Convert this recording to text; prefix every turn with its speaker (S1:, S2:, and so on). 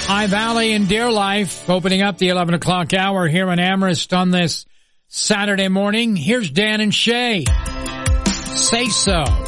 S1: High Valley and Deer Life opening up the 11 o'clock hour here in Amherst on this Saturday morning. Here's Dan and Shay. Say So.